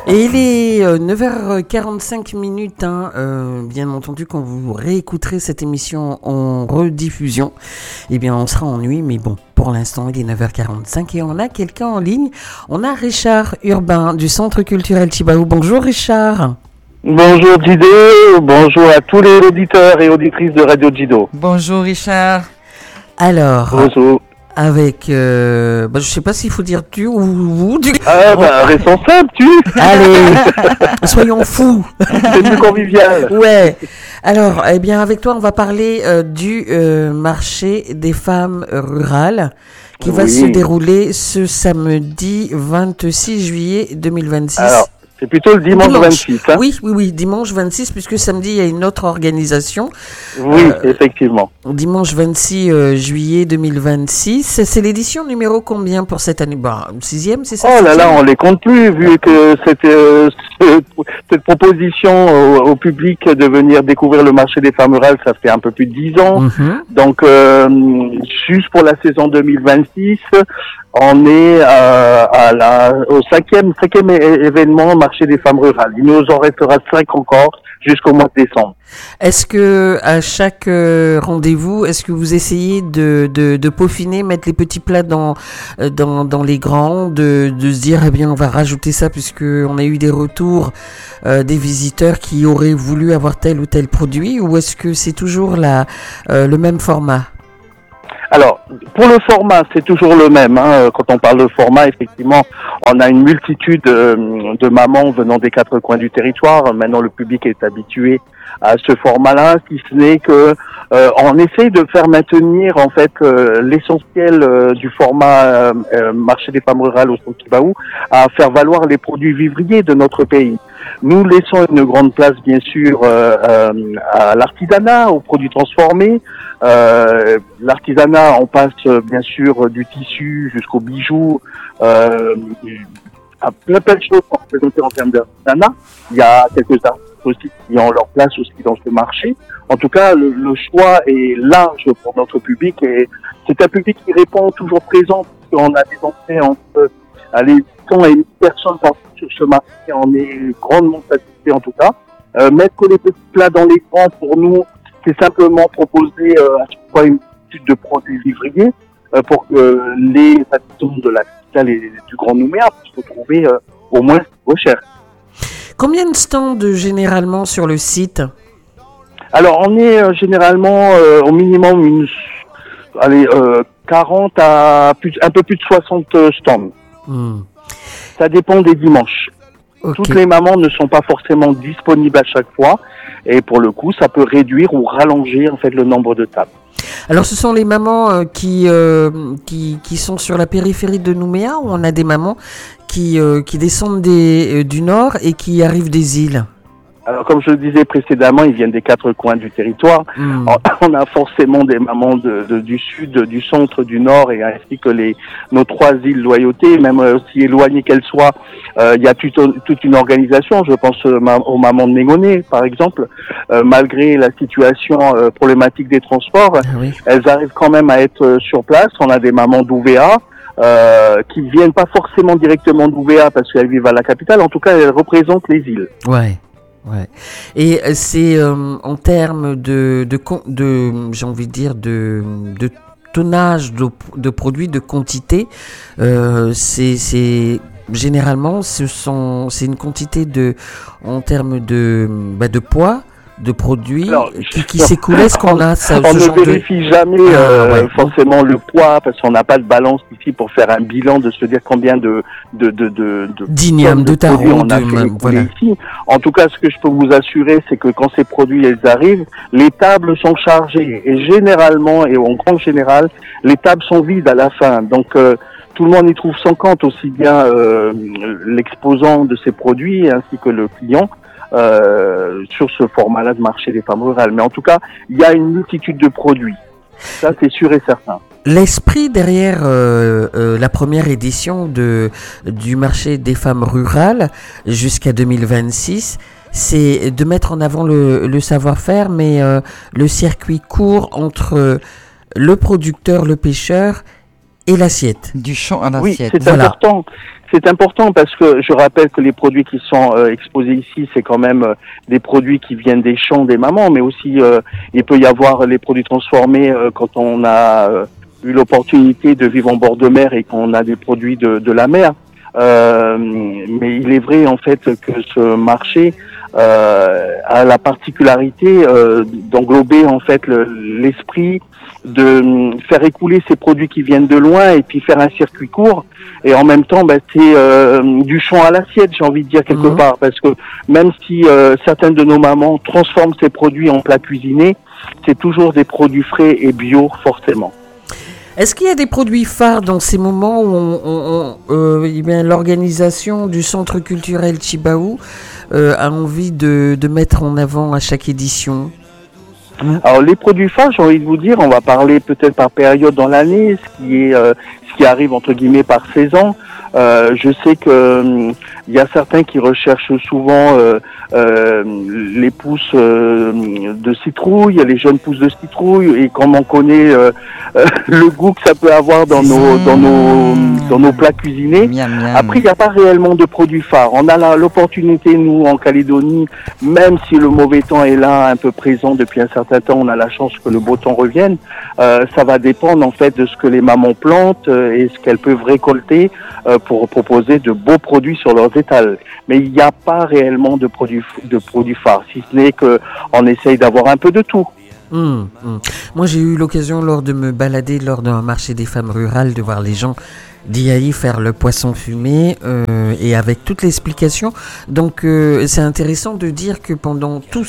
Et il est 9h45 minutes, bien entendu, quand vous réécouterez cette émission en rediffusion, eh bien on sera en nuit, mais bon, pour l'instant il est 9h45 et on a quelqu'un en ligne. On a Richard Urbain du Centre culturel Tjibaou. Bonjour Richard. Bonjour Jido, bonjour à tous les auditeurs et auditrices de Radio Jido. Bonjour Richard. Alors, bonjour. Avec, je sais pas s'il faut dire tu ou vous. Restons simples, tu. Allez, soyons fous. C'est plus convivial. Ouais. Alors, eh bien, avec toi, on va parler du marché des femmes rurales qui va se dérouler ce samedi 26 juillet 2026. Alors, c'est plutôt le dimanche 26. Hein. Oui, dimanche 26, puisque samedi, il y a une autre organisation. Oui, effectivement. Dimanche 26 juillet 2026. C'est l'édition numéro combien pour cette année? 6e, c'est ça? Oh là là, on les compte plus, vu que cette proposition au public de venir découvrir le marché des femmes rurales, ça fait un peu plus de 10 ans. Mm-hmm. Donc, juste pour la saison 2026, on est au cinquième événement marché des femmes rurales. Il nous en restera 5 encore jusqu'au mois de décembre. Est-ce que à chaque rendez-vous, est-ce que vous essayez de peaufiner, mettre les petits plats dans les grands, de se dire eh bien on va rajouter ça puisque on a eu des retours des visiteurs qui auraient voulu avoir tel ou tel produit, ou est-ce que c'est toujours le même format? Alors, pour le format, c'est toujours le même. Quand on parle de format, effectivement, on a une multitude de mamans venant des 4 coins du territoire. Maintenant, le public est habitué à ce format-là, si ce n'est que on essaye de faire maintenir en fait l'essentiel du format marché des femmes rurales au Centre Tjibaou, à faire valoir les produits vivriers de notre pays. Nous laissons une grande place, bien sûr, à l'artisanat, aux produits transformés. L'artisanat, on passe bien sûr du tissu jusqu'aux bijoux, à plein de choses pour présenter en termes d'artisanat. Il y a quelques artistes aussi qui ont leur place aussi dans ce marché. En tout cas, le choix est large pour notre public et c'est un public qui répond toujours présent, puisqu'on a des entrées entre 100 et 1000 personnes par sur ce marché. On est grandement satisfait en tout cas. Mettre les petits plats dans les grands, pour nous, c'est simplement proposer à chaque fois une multitude de produits vivriers pour que les habitants de la capitale et du Grand Nouméa puissent retrouver au moins recherche. Combien de stands généralement sur le site? Alors, on est généralement au minimum 40 à un peu plus de 60 stands. Ça dépend des dimanches. Okay. Toutes les mamans ne sont pas forcément disponibles à chaque fois et pour le coup, ça peut réduire ou rallonger en fait le nombre de tables. Alors, ce sont les mamans qui sont sur la périphérie de Nouméa, ou on a des mamans qui descendent du nord et qui arrivent des îles? Alors, comme je le disais précédemment, ils viennent des 4 coins du territoire. On a forcément des mamans du sud, du centre, du nord, et ainsi que nos 3 îles Loyauté, même aussi éloignées qu'elles soient. Il y a toute une organisation. Je pense aux mamans de Négoné, par exemple. Malgré la situation problématique des transports, elles arrivent quand même à être sur place. On a des mamans d'Ouvéa, qui viennent pas forcément directement d'Ouvéa parce qu'elles vivent à la capitale. En tout cas, elles représentent les îles. Ouais. Et c'est en termes de j'ai envie de dire de tonnage de produits, de quantité, c'est généralement c'est une quantité en termes de poids de produits. Alors, qui s'écoulent. Est-ce qu'on a ça? On ne vérifie jamais forcément le poids parce qu'on n'a pas de balance ici pour faire un bilan de se dire combien d'ignames, de tarots, on a voilà. Ici. En tout cas, ce que je peux vous assurer, c'est que quand ces produits arrivent, les tables sont chargées et généralement et en grande générale, les tables sont vides à la fin. Donc tout le monde y trouve son compte, aussi bien l'exposant de ces produits ainsi que le client. Sur ce format-là de marché des femmes rurales. Mais en tout cas, il y a une multitude de produits. Ça, c'est sûr et certain. L'esprit derrière la première édition du marché des femmes rurales jusqu'à 2026, c'est de mettre en avant le savoir-faire, mais le circuit court entre le producteur, le pêcheur et l'assiette. Du champ à l'assiette. Oui, c'est important. c'est important parce que je rappelle que les produits qui sont exposés ici, c'est quand même des produits qui viennent des champs des mamans, mais aussi il peut y avoir les produits transformés quand on a eu l'opportunité de vivre en bord de mer et qu'on a des produits de la mer. Mais il est vrai en fait que ce marché a la particularité d'englober en fait l'esprit de faire écouler ces produits qui viennent de loin et puis faire un circuit court, et en même temps c'est du champ à l'assiette, j'ai envie de dire quelque part, parce que même si certaines de nos mamans transforment ces produits en plats cuisinés, c'est toujours des produits frais et bio forcément. Est-ce qu'il y a des produits phares dans ces moments où l'organisation du Centre culturel Tjibaou a envie de mettre en avant à chaque édition? Alors les produits phares, j'ai envie de vous dire, on va parler peut-être par période dans l'année, ce qui arrive entre guillemets par saison. Je sais que il y a certains qui recherchent souvent les pousses de citrouille, les jeunes pousses de citrouille, et comme on connaît le goût que ça peut avoir dans nos plats cuisinés. Miam, miam. Après, il n'y a pas réellement de produits phares. On a l'opportunité, nous, en Calédonie, même si le mauvais temps est là, un peu présent depuis un certain temps, on a la chance que le beau temps revienne. Ça va dépendre en fait de ce que les mamans plantent et ce qu'elles peuvent récolter pour proposer de beaux produits sur leurs étals. Mais il n'y a pas réellement de produits phares, si ce n'est qu'on essaye d'avoir un peu de tout. Moi, j'ai eu l'occasion, lors de me balader lors d'un marché des femmes rurales, de voir les gens d'Iaï faire le poisson fumé et avec toute l'explication. Donc, c'est intéressant de dire que pendant toute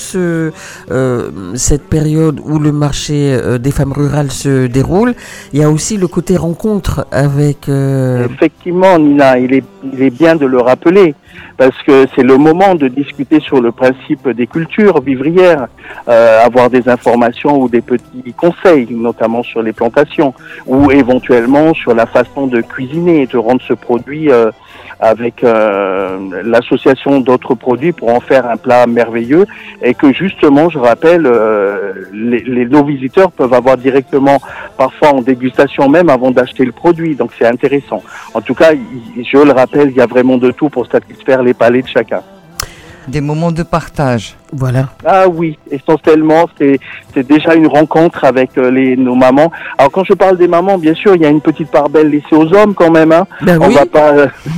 cette période où le marché des femmes rurales se déroule, il y a aussi le côté rencontre avec... Effectivement, Nina, il est bien de le rappeler, parce que c'est le moment de discuter sur le principe des cultures vivrières, avoir des informations ou des petits conseils, notamment sur les plantations, ou éventuellement sur la façon de cuisiner et de rendre ce produit avec l'association d'autres produits pour en faire un plat merveilleux, et que justement, je rappelle, nos visiteurs peuvent avoir directement, parfois en dégustation même, avant d'acheter le produit. Donc c'est intéressant. En tout cas, je le rappelle, il y a vraiment de tout pour satisfaire les palais de chacun. Des moments de partage. Voilà. Ah oui, essentiellement, c'est déjà une rencontre avec nos mamans. Alors quand je parle des mamans, bien sûr, il y a une petite part belle laissée aux hommes quand même. Hein. Ben on oui. va pas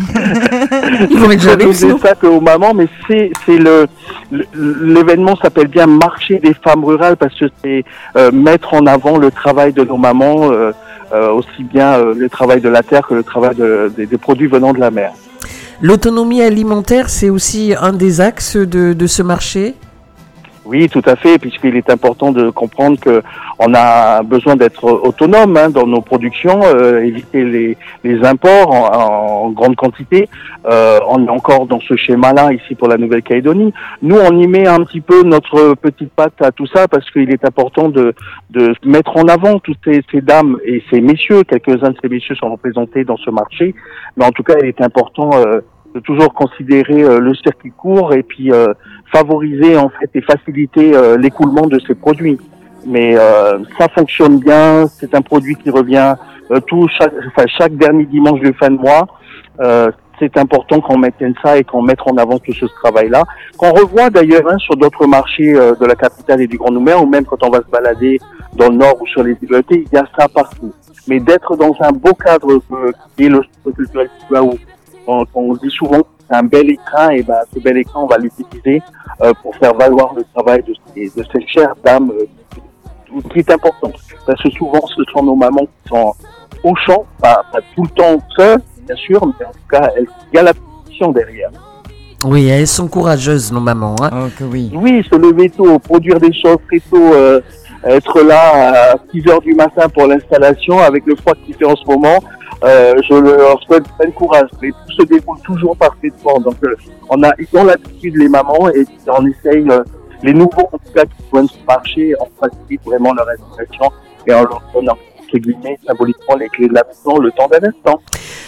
Ils vont être jaloux, sinon. ça qu'aux mamans, mais c'est l'événement s'appelle bien Marché des femmes rurales, parce que c'est mettre en avant le travail de nos mamans, aussi bien le travail de la terre que le travail des produits venant de la mer. L'autonomie alimentaire, c'est aussi un des axes de ce marché? Oui, tout à fait, puisqu'il est important de comprendre que on a besoin d'être autonome dans nos productions, éviter les imports en grande quantité. On est encore dans ce schéma-là ici pour la Nouvelle-Calédonie. Nous, on y met un petit peu notre petite patte à tout ça, parce qu'il est important de mettre en avant toutes ces dames et ces messieurs. Quelques-uns de ces messieurs sont représentés dans ce marché, mais en tout cas, il est important de toujours considérer le circuit court et puis favoriser en fait et faciliter l'écoulement de ces produits. Mais ça fonctionne bien, c'est un produit qui revient chaque dernier dimanche de fin de mois. C'est important qu'on maintienne ça et qu'on mette en avant tout ce travail-là. Qu'on revoit d'ailleurs sur d'autres marchés de la capitale et du Grand Nouméa, ou même quand on va se balader dans le nord ou sur les îles, il y a ça partout. Mais d'être dans un beau cadre qui est le Centre culturel Tjibaou, on dit souvent que c'est un bel écrin, et ce bel écrin, on va l'utiliser pour faire valoir le travail de ces chères dames, qui est important. Parce que souvent, ce sont nos mamans qui sont au champ, pas tout le temps seules, bien sûr, mais en tout cas, il y a la position derrière. Oui, elles sont courageuses, nos mamans. Hein. Oh, que oui. Oui, se lever tôt, produire des choses très tôt, être là à 6h du matin pour l'installation, avec le froid qui fait en ce moment. Je leur souhaite plein courage, mais tout se déroule toujours parfaitement. Donc, ils ont l'habitude, les mamans, et on essaye, les nouveaux, en tout cas, qui viennent se marcher, on facilite vraiment leur installation et on leur donne, entre guillemets, symboliquement, les clés de la maison, le temps d'un instant.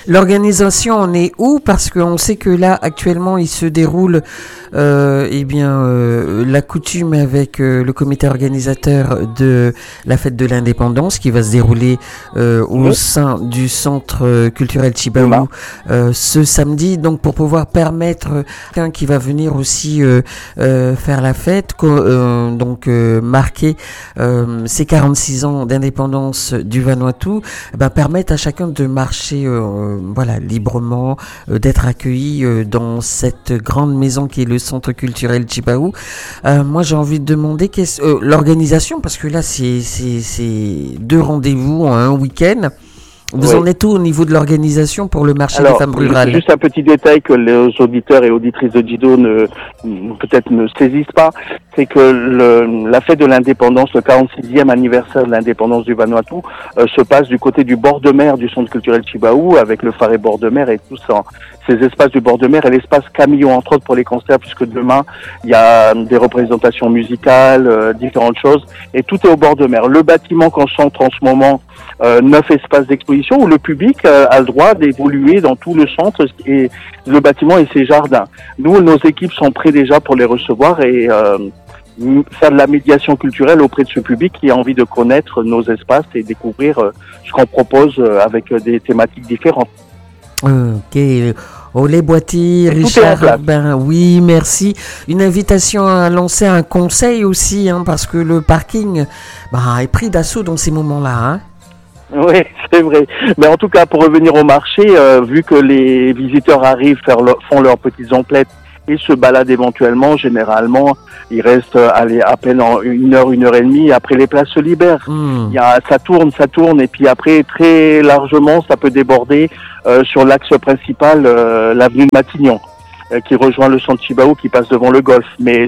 L'organisation en est où? Parce qu'on sait que là, actuellement, il se déroule la coutume avec le comité organisateur de la fête de l'indépendance qui va se dérouler au sein du centre culturel Chibaou ce samedi. Donc, pour pouvoir permettre quelqu'un qui va venir aussi faire la fête, marquer ces 46 ans d'indépendance du Vanuatu, permettre à chacun de marcher librement, d'être accueilli dans cette grande maison qui est le centre culturel Chibaou. Moi, j'ai envie de demander l'organisation, parce que là, c'est 2 rendez-vous en un week-end. Vous en êtes où au niveau de l'organisation pour le marché des femmes rurales? Juste un petit détail que les auditeurs et auditrices de Jido peut-être ne saisissent pas, c'est que la fête de l'indépendance, le 46e anniversaire de l'indépendance du Vanuatu, se passe du côté du bord de mer du centre culturel Chibaou, avec le phare et bord de mer et tout ça. Ces espaces du bord de mer et l'espace Camillon, entre autres, pour les concerts, puisque demain, il y a des représentations musicales, différentes choses, et tout est au bord de mer. Le bâtiment concentre en ce moment 9 espaces d'exposition où le public a le droit d'évoluer dans tout le centre et le bâtiment et ses jardins. Nous, nos équipes sont prêtes déjà pour les recevoir et faire de la médiation culturelle auprès de ce public qui a envie de connaître nos espaces et découvrir ce qu'on propose avec des thématiques différentes. Ok. Olé Boiti, Richard, oui, merci. Une invitation à lancer un conseil aussi, parce que le parking est pris d'assaut dans ces moments-là. Oui, c'est vrai. Mais en tout cas, pour revenir au marché, vu que les visiteurs arrivent, font leurs petites emplettes et se baladent éventuellement, généralement, il reste à peine en 1 heure, 1 heure et demie. Après, les places se libèrent. Ça tourne, et puis après, très largement, ça peut déborder sur l'axe principal, l'avenue de Matignon, qui rejoint le centre Chibaou, qui passe devant le golf. Mais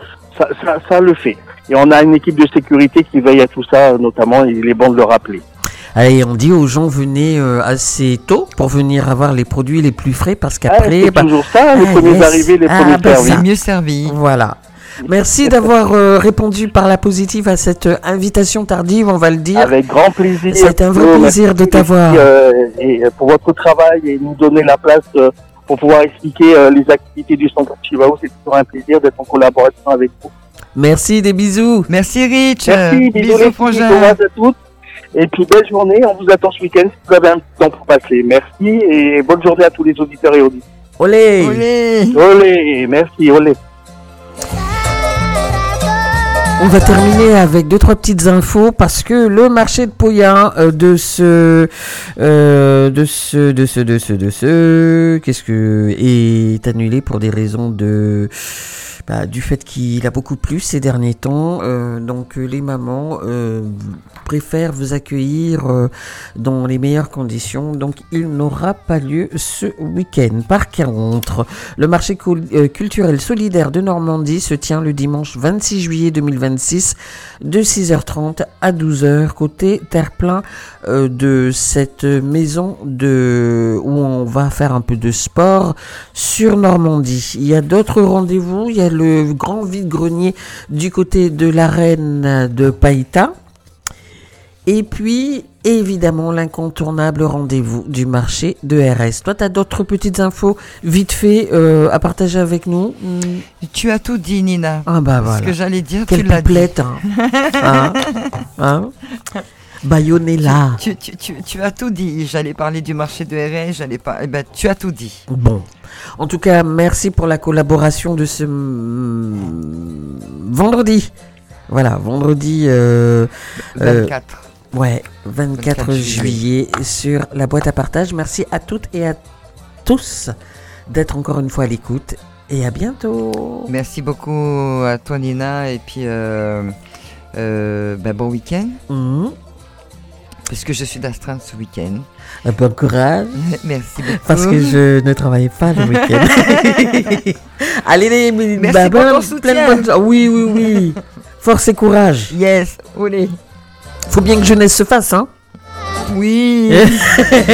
ça le fait. Et on a une équipe de sécurité qui veille à tout ça, notamment, il est bon de le rappeler. Allez, on dit aux gens, venez assez tôt pour venir avoir les produits les plus frais, parce qu'après... c'est toujours ça, les premiers arrivés, les premiers servis. C'est mieux servi. Voilà. Merci d'avoir répondu par la positive à cette invitation tardive, on va le dire. Avec grand plaisir. C'est un vrai plaisir de t'avoir. Et pour votre travail et nous donner la place pour pouvoir expliquer les activités du centre Chibaou, c'est toujours un plaisir d'être en collaboration avec vous. Merci, des bisous. Merci Rich. Merci, bisous frangin. À toutes. Et puis belle journée, on vous attend ce week-end si vous avez un petit temps pour passer. Merci et bonne journée à tous les auditeurs et auditrices. Olé. Olé. Olé, merci, olé. On va terminer avec 2-3 petites infos parce que le marché de Poya est annulé pour des raisons du fait qu'il a beaucoup plu ces derniers temps. Donc les mamans préfèrent vous accueillir dans les meilleures conditions. Donc il n'aura pas lieu ce week-end. Par contre, le marché culturel solidaire de Normandie se tient le dimanche 26 juillet 2026 de 6h30 à 12h côté terre-plein de cette maison où on va faire un peu de sport sur Normandie. Il y a d'autres rendez-vous. Il y a le grand vide-grenier du côté de l'arène de Païta. Et puis, évidemment, l'incontournable rendez-vous du marché de RS. Toi, tu as d'autres petites infos vite fait à partager avec nous? Tu as tout dit, Nina. Ah bah voilà. Ce que j'allais dire, quelle tu l'as dit. Bayonella. Tu as tout dit. J'allais parler du marché de RS, tu as tout dit. Bon. En tout cas, merci pour la collaboration de ce vendredi. Voilà, vendredi 24. 24 juillet sur la boîte à partage. Merci à toutes et à tous d'être encore une fois à l'écoute et à bientôt. Merci beaucoup à toi, Nina, et puis bon week-end. Puisque je suis d'astreinte ce week-end. Bon courage. Merci beaucoup. Parce que je ne travaille pas le week-end. Allez, merci pour ton soutien. Oui. Force et courage. Yes, olé. Faut bien que jeunesse se fasse, hein. Oui.